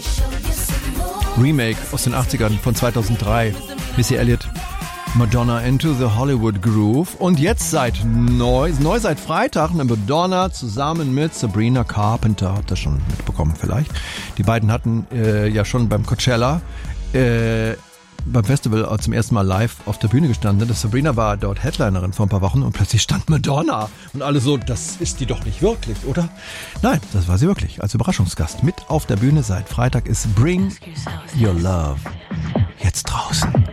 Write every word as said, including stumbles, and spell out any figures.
Remake aus den achtzigern von zweitausenddrei. Missy Elliott, Madonna Into the Hollywood Groove. Und jetzt seit neu, neu seit Freitag eine Madonna zusammen mit Sabrina Carpenter. Habt ihr schon mitbekommen vielleicht? Die beiden hatten äh, ja schon beim Coachella äh, beim Festival zum ersten Mal live auf der Bühne gestanden. Das Sabrina war dort Headlinerin vor ein paar Wochen und plötzlich stand Madonna. Und alle so, das ist die doch nicht wirklich, oder? Nein, das war sie wirklich. Als Überraschungsgast mit auf der Bühne seit Freitag ist Bring Your Love. Jetzt draußen.